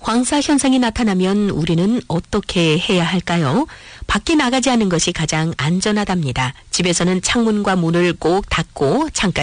광사 현상이 나타나면 우리는 어떻게 해야 할까요? 밖에 나가지 않는 것이 가장 안전하답니다. 집에서는 창문과 문을 꼭 닫고 창가